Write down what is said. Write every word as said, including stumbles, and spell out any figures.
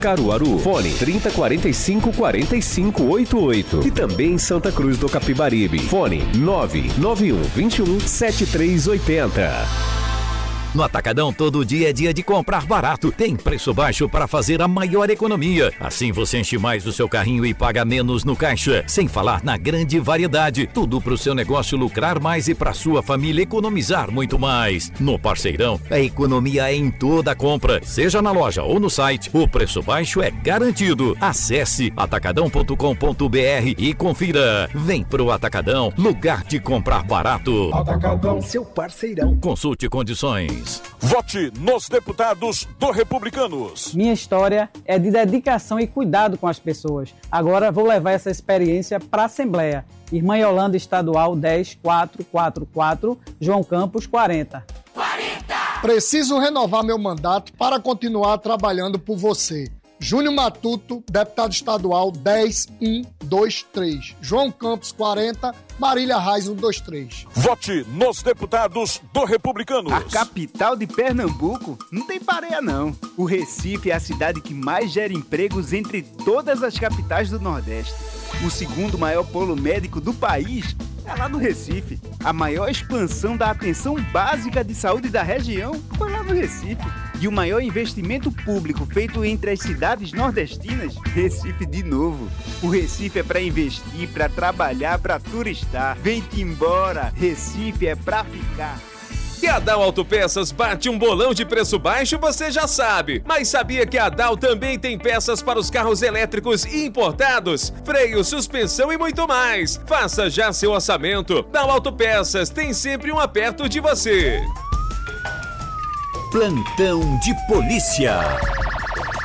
Caruaru, fone trinta, quarenta e cinco, quarenta e cinco, oitenta e oito. E também em Santa Cruz do Capibaribe, fone nove nove um, vinte e um, setenta e três oitenta. No Atacadão, todo dia é dia de comprar barato. Tem preço baixo para fazer a maior economia. Assim você enche mais o seu carrinho e paga menos no caixa. Sem falar na grande variedade. Tudo para o seu negócio lucrar mais e para sua família economizar muito mais. No Parceirão, a economia é em toda a compra. Seja na loja ou no site, o preço baixo é garantido. Acesse atacadão ponto com ponto br e confira. Vem pro Atacadão, lugar de comprar barato. Atacadão, seu parceirão. Consulte condições. Vote nos deputados do Republicanos. Minha história é de dedicação e cuidado com as pessoas. Agora vou levar essa experiência para a Assembleia. Irmã Yolanda Estadual dez quatrocentos e quarenta e quatro, João Campos quarenta. quarenta. Preciso renovar meu mandato para continuar trabalhando por você. Júnior Matuto, deputado estadual dez um dois três. João Campos quarenta, Marília Reis um dois três. Vote nos deputados do Republicanos. A capital de Pernambuco não tem pareia não. O Recife é a cidade que mais gera empregos entre todas as capitais do Nordeste. O segundo maior polo médico do país é lá no Recife. A maior expansão da atenção básica de saúde da região foi lá no Recife. E o maior investimento público feito entre as cidades nordestinas, Recife de novo. O Recife é para investir, para trabalhar, para turistar. Vem-te embora, Recife é para ficar. Que a Dal Autopeças bate um bolão de preço baixo, você já sabe. Mas sabia que a Dal também tem peças para os carros elétricos importados? Freio, suspensão e muito mais. Faça já seu orçamento. Dal Autopeças tem sempre um aperto de você. Plantão de polícia.